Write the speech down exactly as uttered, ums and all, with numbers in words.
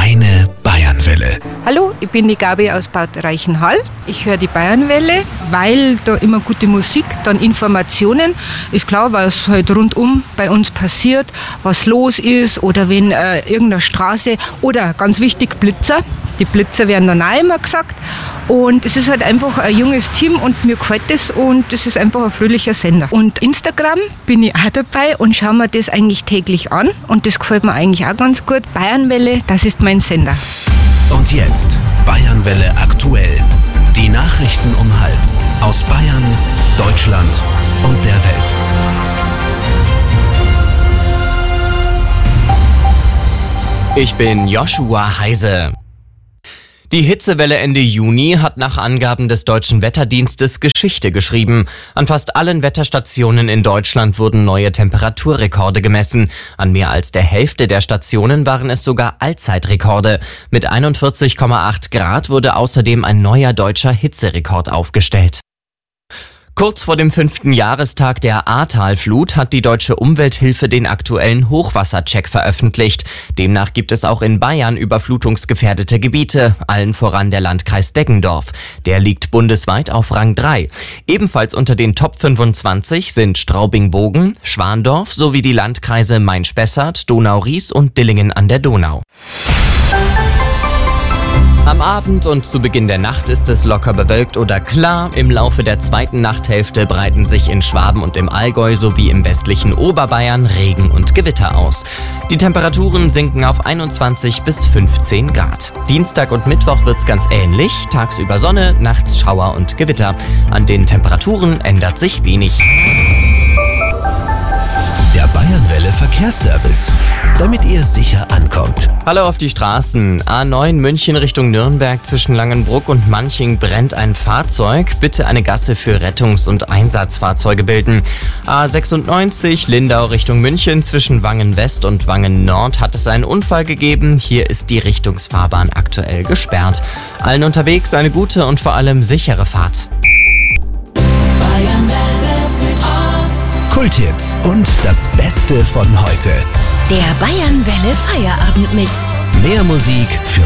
Deine Bayernwelle. Hallo, ich bin die Gabi aus Bad Reichenhall. Ich höre die Bayernwelle, weil da immer gute Musik, dann Informationen. Ist klar, was halt rundum bei uns passiert, was los ist oder wenn äh, irgendeine Straße oder ganz wichtig Blitzer. Die Blitzer werden dann auch immer gesagt. Und es ist halt einfach ein junges Team und mir gefällt das und es ist einfach ein fröhlicher Sender. Und Instagram bin ich auch dabei und schaue mir das eigentlich täglich an und das gefällt mir eigentlich auch ganz gut. Bayernwelle, das ist mein Sender. Und jetzt Bayernwelle aktuell. Die Nachrichten um halb aus Bayern, Deutschland und der Welt. Ich bin Joshua Heise. Die Hitzewelle Ende Juni hat nach Angaben des Deutschen Wetterdienstes Geschichte geschrieben. An fast allen Wetterstationen in Deutschland wurden neue Temperaturrekorde gemessen. An mehr als der Hälfte der Stationen waren es sogar Allzeitrekorde. Mit einundvierzig Komma acht Grad wurde außerdem ein neuer deutscher Hitzerekord aufgestellt. Kurz vor dem fünften Jahrestag der Ahrtalflut hat die Deutsche Umwelthilfe den aktuellen Hochwassercheck veröffentlicht. Demnach gibt es auch in Bayern überflutungsgefährdete Gebiete, allen voran der Landkreis Deggendorf. Der liegt bundesweit auf Rang drei. Ebenfalls unter den Top fünfundzwanzig sind Straubing-Bogen, Schwandorf sowie die Landkreise Main-Spessart, Donau-Ries und Dillingen an der Donau. Am Abend und zu Beginn der Nacht ist es locker bewölkt oder klar. Im Laufe der zweiten Nachthälfte breiten sich in Schwaben und im Allgäu sowie im westlichen Oberbayern Regen und Gewitter aus. Die Temperaturen sinken auf einundzwanzig bis fünfzehn Grad. Dienstag und Mittwoch wird's ganz ähnlich. Tagsüber Sonne, nachts Schauer und Gewitter. An den Temperaturen ändert sich wenig. Der Bayernwelle Verkehrsservice, damit ihr sicher ankommt. Hallo auf die Straßen. A neun München Richtung Nürnberg zwischen Langenbruck und Manching brennt ein Fahrzeug. Bitte eine Gasse für Rettungs- und Einsatzfahrzeuge bilden. A sechsundneunzig Lindau Richtung München zwischen Wangen West und Wangen Nord hat es einen Unfall gegeben. Hier ist die Richtungsfahrbahn aktuell gesperrt. Allen unterwegs eine gute und vor allem sichere Fahrt. Kulthits und das Beste von heute. Der Bayernwelle Feierabendmix. Mehr Musik für